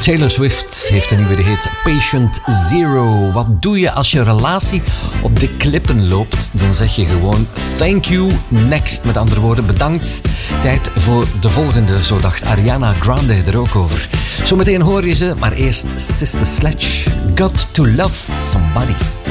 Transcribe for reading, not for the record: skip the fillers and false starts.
Taylor Swift heeft een nieuwe, die heet Patient Zero. Wat doe je als je relatie op de klippen loopt? Dan zeg je gewoon thank you, next. Met andere woorden, bedankt. Tijd voor de volgende, zo dacht Ariana Grande er ook over. Zometeen hoor je ze, maar eerst Sister Sledge. Got to love somebody.